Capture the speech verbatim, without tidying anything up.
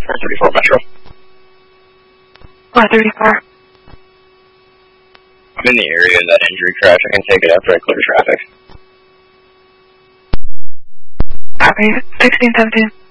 four thirty-four Metro. four thirty-four. I'm in the area of that injury crash. I can take it after I clear traffic. Copy. sixteen seventeen.